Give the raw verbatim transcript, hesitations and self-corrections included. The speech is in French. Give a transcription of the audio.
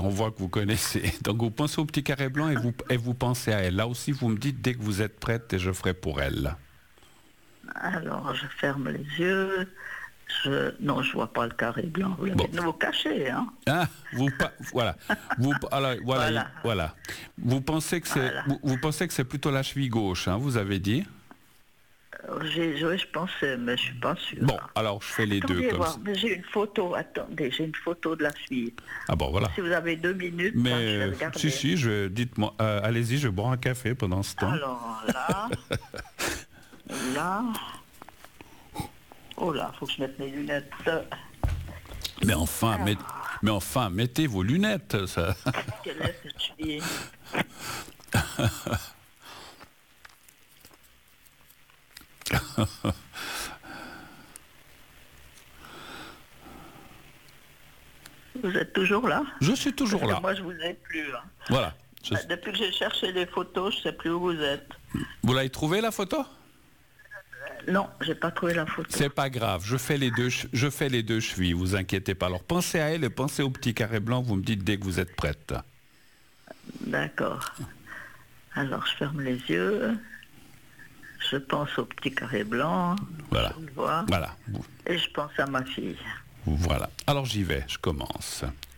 on voit que vous connaissez. Donc vous pensez au petit carré blanc et vous, et vous pensez à elle. Là aussi, vous me dites dès que vous êtes prête et je ferai pour elle. Alors, je ferme les yeux. Je... Non, je vois pas le carré blanc. Vous l'avez Bon. de nouveau caché, hein. Ah, vous pas, voilà, vous, alors, voilà, Voilà. voilà. Vous pensez que c'est, Voilà. vous, vous pensez que c'est plutôt la cheville gauche, hein, vous avez dit. Euh, J'ai, oui, je pensais, mais je suis pas sûre. Bon, alors je fais les Attendez, deux comme voir, ça. mais j'ai une photo. Attendez, j'ai une photo de la fille. Ah bon, voilà. Si vous avez deux minutes, Mais hein, je vais euh, regarder. si si, je dites-moi, euh, allez-y, je bois un café pendant ce temps. Alors là, là. Oh là, faut que je mette mes lunettes. Mais enfin, met- mais enfin, mettez vos lunettes. Ça. Quelle est cette fille? Vous êtes toujours là? Je suis toujours Parce que là. moi, je vous ai plus. Hein. Voilà. Je- Depuis que j'ai cherché les photos, je sais plus où vous êtes. Vous l'avez trouvé la photo? Non, j'ai pas trouvé la photo. C'est pas grave, je fais les deux, je fais les deux chevilles, vous inquiétez pas. Alors pensez à elle et pensez au petit carré blanc, vous me dites dès que vous êtes prête. D'accord. Alors, je ferme les yeux. Je pense au petit carré blanc. Voilà. Je le vois. Voilà. Et je pense à ma fille. Voilà. Alors j'y vais, je commence.